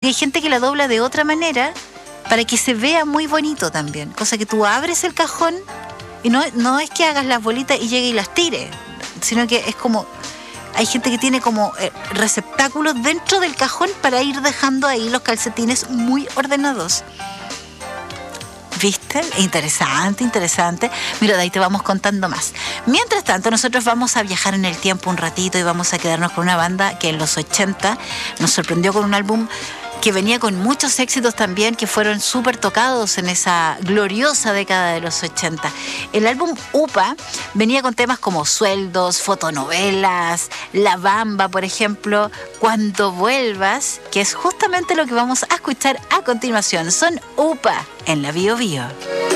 hay gente que la dobla de otra manera para que se vea muy bonito también. Cosa que tú abres el cajón y no es que hagas las bolitas y llegue y las tire, sino que es como... Hay gente que tiene como receptáculos dentro del cajón para ir dejando ahí los calcetines muy ordenados. ¿Viste? Interesante, interesante. Mira, de ahí te vamos contando más. Mientras tanto, nosotros vamos a viajar en el tiempo un ratito y vamos a quedarnos con una banda que en los 80 nos sorprendió con un álbum que venía con muchos éxitos también, que fueron súper tocados en esa gloriosa década de los 80. El álbum UPA venía con temas como Sueldos, Fotonovelas, La Bamba, por ejemplo, Cuando Vuelvas, que es justamente lo que vamos a escuchar a continuación. Son UPA en la Bio Bio.